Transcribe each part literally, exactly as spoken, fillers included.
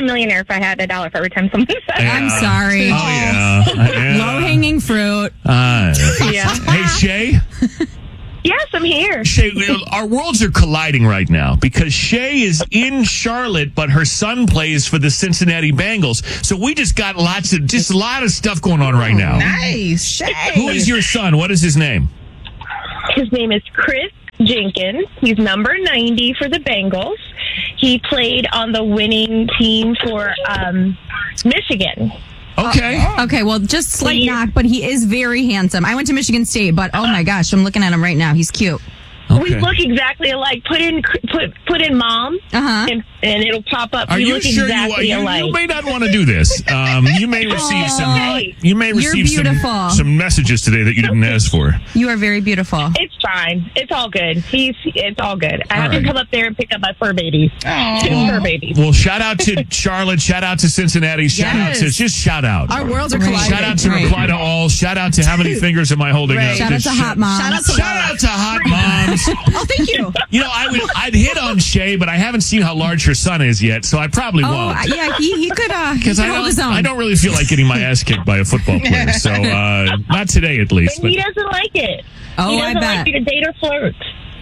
a millionaire if I had a dollar for every time someone said Yeah. I'm sorry. Oh, yeah. yeah. Low-hanging fruit. Uh, Yeah. hey, Shay. Yes, I'm here. Shay, our worlds are colliding right now because Shay is in Charlotte, but her son plays for the Cincinnati Bengals. So we just got lots of, just a lot of stuff going on right now. Nice. Shay. Who is your son? What is his name? His name is Chris Jenkins. He's number ninety for the Bengals. He played on the winning team for um, Michigan. Okay. Okay, well, just slight Wait. knock, but he is very handsome. I went to Michigan State, but oh my gosh, I'm looking at him right now. He's cute. We Okay. look exactly alike. Put in put put in mom, Uh-huh. and, and it'll pop up. Are we you look sure exactly you, you, alike. you may not want to do this? Um, you may receive some. Hey, You may You're receive some, beautiful. some messages today that you didn't ask for. You are very beautiful. it's fine. It's all good. He's it's all good. I All have right. to come up there and pick up my fur babies. Two fur babies. Well, shout out to Charlotte. Shout out to Cincinnati. Shout Yes. out to just shout out. Our worlds are Right. colliding. Shout out to Right. Reply to All. Shout out to how many fingers am I holding Right. up? Shout out Just to sh- Hot Mom. Shout out to Shout out to Hot Moms. Oh, thank you. You know, I would I'd hit on Shay, but I haven't seen how large her son is yet, so I probably Oh, won't. yeah, he, he could, uh, he Because could I hold his don't, own. I don't really feel like getting my ass kicked by a football player. So uh, not today, at least. And But, he doesn't like it. Oh, he I doesn't bet. like you to date or flirt.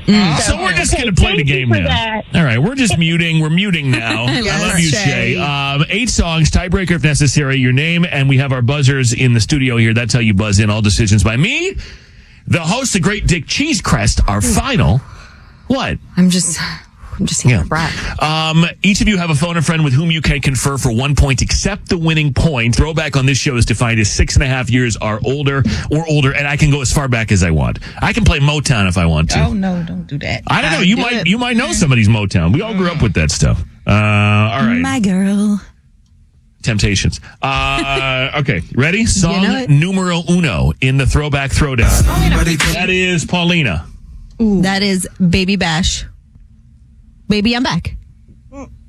so we're just Okay, going to play the thank you game for now. that. All right, we're just muting. We're muting now. I Yes, love you, Shay. Shay. Um, eight songs, tiebreaker if necessary. Your name, and we have our buzzers in the studio here. That's how you buzz in. All decisions by me, the host, the great Dick Cheesecrest. Our final. What? I'm just, I'm just here Yeah. for breath. Um, each of you have a phone a friend with whom you can confer for one point, except the winning point. Throwback on this show is defined as six and a half years or older, or older, and I can go as far back as I want. I can play Motown if I want to. Oh, no, don't do that. I don't know. You do might it. you might know somebody's Motown. We all grew up with that stuff. Uh, all right. My girl. Temptations. Uh, okay. Ready? Song know it. numero uno in the Throwback Throwdown. That is Paulina. That is Baby Bash. Baby, I'm back.